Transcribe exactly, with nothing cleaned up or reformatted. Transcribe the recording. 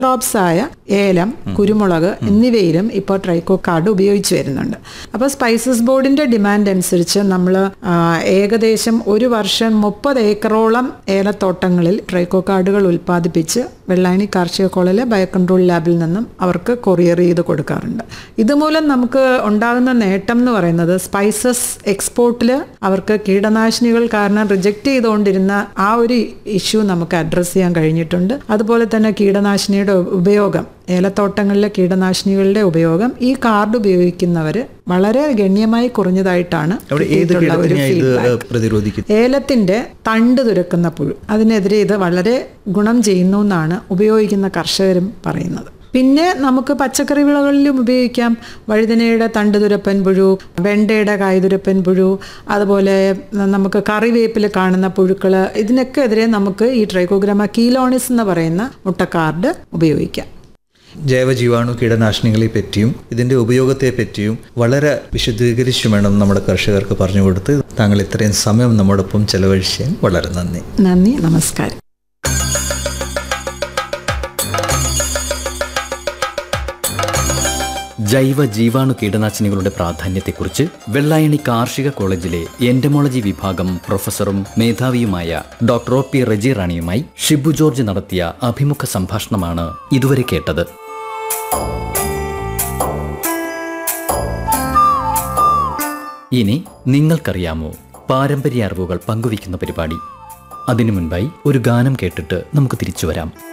Crops ആയ ഏലം, കുരുമുളക് എന്നിവയിലും ഇപ്പോൾ ട്രൈക്കോ കാർഡ് ഉപയോഗിച്ച് വരുന്നുണ്ട്. അപ്പോൾ സ്പൈസസ് ബോർഡിന്റെ ഡിമാൻഡ് അനുസരിച്ച് നമ്മൾ ഏകദേശം ഒരു വർഷം മുപ്പത് ഏക്കറോളം ഏലത്തോട്ടങ്ങളിൽ ട്രൈക്കോ കാർഡുകൾ ഉൽപ്പാദിപ്പിച്ച് വെള്ളായണി കാർഷിക കോളേജിലെ ബയോകൺട്രോൾ ലാബിൽ നിന്നും അവർക്ക് കൊറിയർ ചെയ്ത് കൊടുക്കാറുണ്ട്. ഇതുമൂലം നമുക്ക് ഉണ്ടാകുന്ന നേട്ടം എന്ന് പറയുന്നത് സ്പൈസസ് എക്സ്പോർട്ടിൽ അവർക്ക് കീടനാശിനികൾ കാരണം റിജക്റ്റ് ചെയ്തുകൊണ്ടിരുന്ന ആ ഒരു ഇഷ്യൂ നമുക്ക് അഡ്രസ്സ് ചെയ്യാൻ കഴിഞ്ഞിട്ടുണ്ട്. അതുപോലെ തന്നെ കീടനാശിനിയുടെ ഉപയോഗം, ഏലത്തോട്ടങ്ങളിലെ കീടനാശിനികളുടെ ഉപയോഗം ഈ കാർഡ് ഉപയോഗിക്കുന്നവർ വളരെ ഗണ്യമായി കുറഞ്ഞതായിട്ടാണ് ഏലത്തിന്റെ തണ്ട് തുരക്കുന്ന പുഴു. അതിനെതിരെ ഇത് വളരെ ഗുണം ചെയ്യുന്നു എന്നാണ് ഉപയോഗിക്കുന്ന കർഷകരും പറയുന്നത്. പിന്നെ നമുക്ക് പച്ചക്കറി വിളകളിലും ഉപയോഗിക്കാം. വഴുതനയുടെ തണ്ടുതുരപ്പൻ പുഴു, വെണ്ടയുടെ കായ്തുരപ്പൻ പുഴു, അതുപോലെ നമുക്ക് കറിവേപ്പിൽ കാണുന്ന പുഴുക്കൾ, ഇതിനൊക്കെ എതിരെ നമുക്ക് ഈ ട്രൈക്കോഗ്രമ കീലോണിസ് എന്ന് പറയുന്ന മുട്ടക്കാർഡ് ഉപയോഗിക്കാം. ജൈവജീവാണു കീടനാശിനികളെ പറ്റിയും ഇതിൻ്റെ ഉപയോഗത്തെ പറ്റിയും വളരെ വിശദീകരിച്ചു വേണം നമ്മുടെ കർഷകർക്ക് പറഞ്ഞു കൊടുത്ത്. താങ്കൾ ഇത്രയും സമയം നമ്മോടൊപ്പം ചെലവഴിച്ച് വളരെ നന്ദി. നന്ദി, നമസ്കാരം. ജൈവ ജീവാണു കീടനാശിനികളുടെ പ്രാധാന്യത്തെക്കുറിച്ച് വെള്ളായണി കാർഷിക കോളേജിലെ എൻഡമോളജി വിഭാഗം പ്രൊഫസറും മേധാവിയുമായ doctor O P Reji റാണിയുമായി Shibu George നടത്തിയ അഭിമുഖ സംഭാഷണമാണ് ഇതുവരെ കേട്ടത്. ഇനി നിങ്ങൾക്കറിയാമോ പാരമ്പര്യ അറിവുകൾ പങ്കുവയ്ക്കുന്ന പരിപാടി. അതിനു മുൻപായി ഒരു ഗാനം കേട്ടിട്ട് നമുക്ക് തിരിച്ചു വരാം.